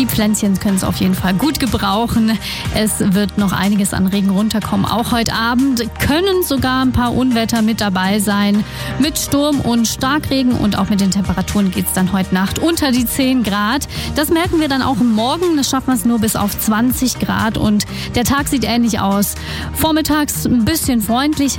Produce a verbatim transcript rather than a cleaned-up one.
Die Pflänzchen können es auf jeden Fall gut gebrauchen. Es wird noch einiges an Regen runterkommen. Auch heute Abend können sogar ein paar Unwetter mit dabei sein. Mit Sturm und Starkregen und auch mit den Temperaturen geht es dann heute Nacht unter die zehn Grad. Das merken wir dann auch morgen. Das schaffen wir es nur bis auf zwanzig Grad und der Tag sieht ähnlich aus. Vormittags ein bisschen freundlich.